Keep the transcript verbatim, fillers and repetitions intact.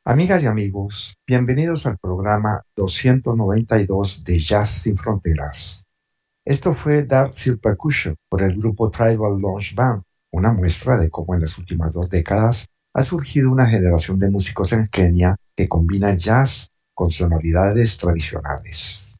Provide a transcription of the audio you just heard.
Amigas y amigos, bienvenidos al programa doscientos noventa y dos de Jazz Sin Fronteras. Esto fue Dark Seal Percussion por el grupo Tribal Lounge Band, una muestra de cómo en las últimas dos décadas ha surgido una generación de músicos en Kenia que combina jazz con sonoridades tradicionales.